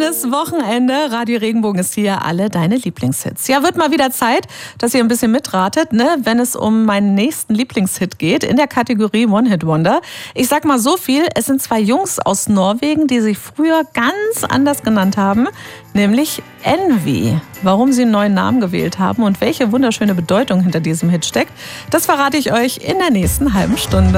Schönes Wochenende. Radio Regenbogen ist hier, alle deine Lieblingshits. Ja, wird mal wieder Zeit, dass ihr ein bisschen mitratet, ne, wenn es um meinen nächsten Lieblingshit geht, in der Kategorie One-Hit-Wonder. Ich sag mal so viel, es sind zwei Jungs aus Norwegen, die sich früher ganz anders genannt haben, nämlich Envy. Warum sie einen neuen Namen gewählt haben und welche wunderschöne Bedeutung hinter diesem Hit steckt, das verrate ich euch in der nächsten halben Stunde.